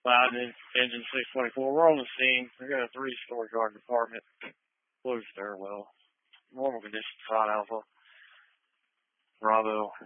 5 engine 624. We're on the scene. We got a 3-story guard department. Closed stairwell. Normal conditions, Side Alpha. Bravo.